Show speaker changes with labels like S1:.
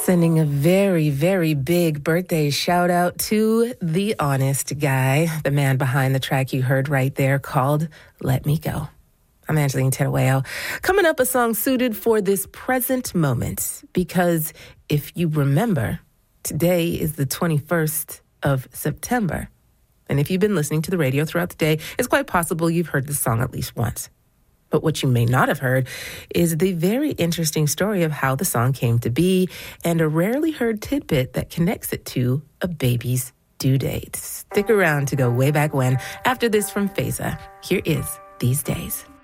S1: Sending a very, very big birthday shout out to The Honest Guy, the man behind the track you heard right there called Let Me Go. I'm Angeline Terueo. Coming up, a song suited for this present moment, because if you remember, today is the 21st of September. And if you've been listening to the radio throughout the day, it's quite possible you've heard this song at least once. But what you may not have heard is the very interesting story of how the song came to be and a rarely heard tidbit that connects it to a baby's due date. Stick around to go way back when. After this from Feza, here is These Days.